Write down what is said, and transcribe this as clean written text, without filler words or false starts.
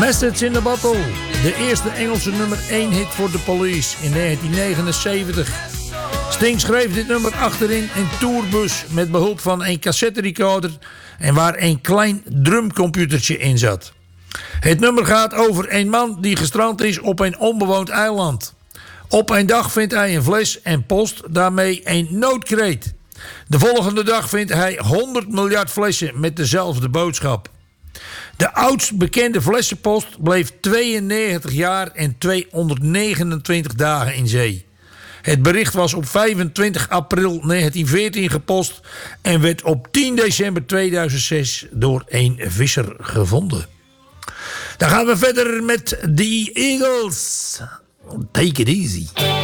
Message in the Bottle. De eerste Engelse nummer 1 hit voor The Police in 1979. Sting schreef dit nummer achterin een tourbus met behulp van een cassetterecorder en waar een klein drumcomputertje in zat. Het nummer gaat over een man die gestrand is op een onbewoond eiland. Op een dag vindt hij een fles en post daarmee een noodkreet. De volgende dag vindt hij 100 miljard flessen met dezelfde boodschap. De oudst bekende flessenpost bleef 92 jaar en 229 dagen in zee. Het bericht was op 25 april 1914 gepost en werd op 10 december 2006 door een visser gevonden. Dan gaan we verder met The Eagles. Take it easy.